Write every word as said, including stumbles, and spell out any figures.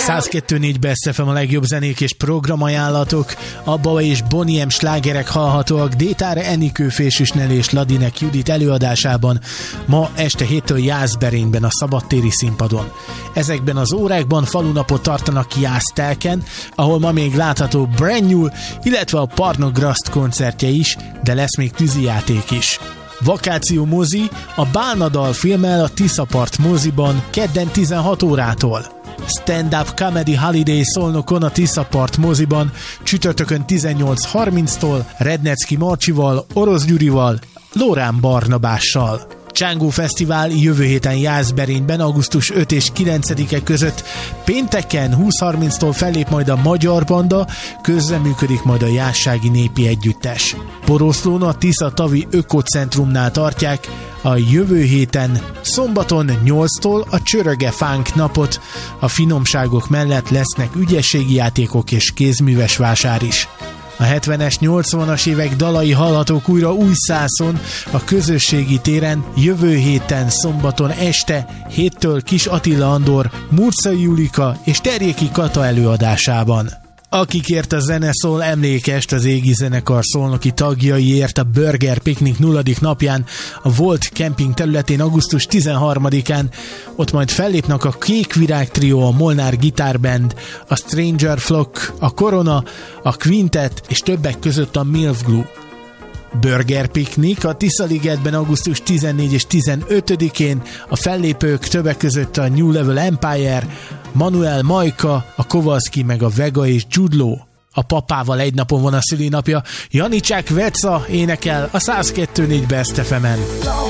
száz kettő négy Best ef em, a legjobb zenék és programajánlatok. Abba és Bonnie M slágerek hallhatóak Détára Enikő, Fésűsnel és Ladinek Judit előadásában ma este héttől Jászberényben a szabadtéri színpadon. Ezekben az órákban falunapot tartanak Jásztelken, ahol ma még látható Brand New, illetve a Parnograszt koncertje is, de lesz még tűzijáték is. Vakáció mozi, a Bálnadal filmmel a Tiszapart moziban kedden tizenhat órától. Stand-up Comedy Holiday Szolnokon a Tiszapart moziban csütörtökön tizennyolc harminctól Rednecki Marcsival, Orosz Gyurival, Lórán Barnabással. Csángó Fesztivál jövő héten Jászberényben augusztus ötödike és kilencedike között. Pénteken húsz harminctól fellép majd a Magyar Banda, közreműködik majd a Jászsági Népi Együttes. Poroszlón a Tisza Tavi Ökocentrumnál tartják a jövő héten szombaton nyolctól a Csöröge Fánk napot. A finomságok mellett lesznek ügyességi játékok és kézműves vásár is. A hetvenes, nyolcvanas évek dalai hallhatók újra Újszászon, a közösségi téren jövő héten szombaton este héttől Kis Attila Andor, Murczai Julika és Terjéki Kata előadásában. Akikért a zene szól, emlékest az Égi zenekar szolnoki tagjaiért a Burger Picnic nulladik napján a Volt Camping területén augusztus tizenharmadikán. Ott majd fellépnek a Kék Virág Trio, a Molnár Guitar Band, a Stranger Flock, a Korona, a Quintet és többek között a Milf Glue. Burger Picnic a Tiszaligetben augusztus tizennegyedikén és tizenötödikén, a fellépők többek között a New Level Empire, Manuel Majka, a Kowalski meg a Vega és Jude Law. A papával egy napon van a szülinapja. Janicsák Veca énekel a száz kettő négy Best ef emen.